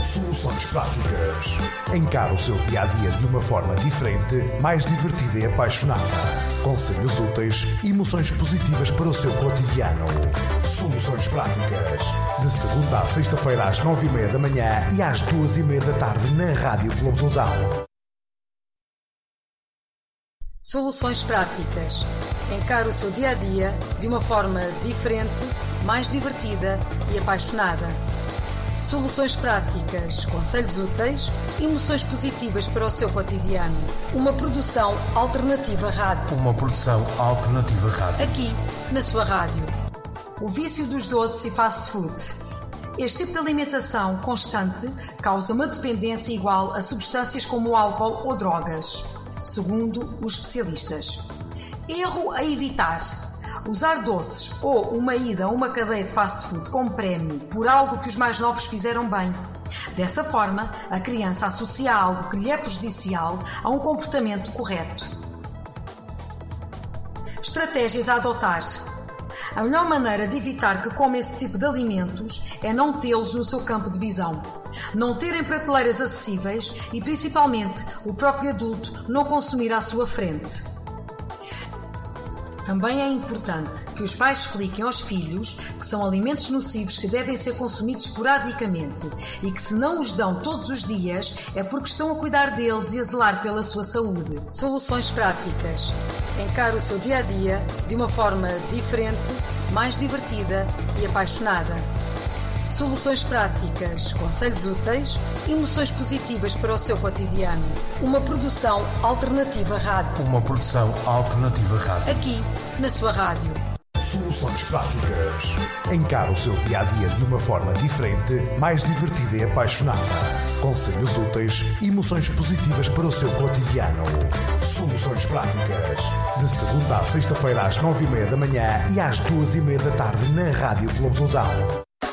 Soluções práticas. Encare o seu dia-a-dia de uma forma diferente, mais divertida e apaixonada. Conselhos úteis e emoções positivas para o seu cotidiano. Soluções práticas. De segunda à sexta-feira às 9h30 da manhã e às 2h30 da tarde na Rádio Clube do Dão. Soluções práticas. Encare o seu dia-a-dia de uma forma diferente, mais divertida e apaixonada. Soluções práticas, conselhos úteis e emoções positivas para o seu cotidiano. Uma produção alternativa rádio. Aqui, na sua rádio. O vício dos doces e fast food. Este tipo de alimentação constante causa uma dependência igual a substâncias como o álcool ou drogas, segundo os especialistas. Erro a evitar. Usar doces ou uma ida a uma cadeia de fast food como prémio por algo que os mais novos fizeram bem. Dessa forma, a criança associa algo que lhe é prejudicial a um comportamento correto. Estratégias a adotar. A melhor maneira de evitar que coma esse tipo de alimentos é não tê-los no seu campo de visão. Não ter em prateleiras acessíveis e, principalmente, o próprio adulto não consumir à sua frente. Também é importante que os pais expliquem aos filhos que são alimentos nocivos que devem ser consumidos esporadicamente e que se não os dão todos os dias é porque estão a cuidar deles e a zelar pela sua saúde. Soluções práticas. Encare o seu dia-a-dia de uma forma diferente, mais divertida e apaixonada. Soluções práticas, conselhos úteis e emoções positivas para o seu cotidiano. Uma produção alternativa rádio. Aqui, na sua rádio. Soluções práticas. Encare o seu dia-a-dia de uma forma diferente, mais divertida e apaixonada. Conselhos úteis e emoções positivas para o seu cotidiano. Soluções práticas. De segunda à sexta-feira às 9h30 da manhã e às 2h30 da tarde na Rádio Clube do Dão.